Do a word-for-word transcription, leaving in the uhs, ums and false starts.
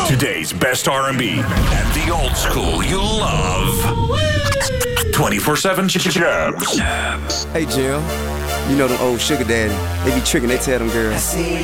Today's best R and B and the old school you love. twenty-four seven Jams. Hey, Jim. You know them old sugar daddy. They be tricking, they tell them girls.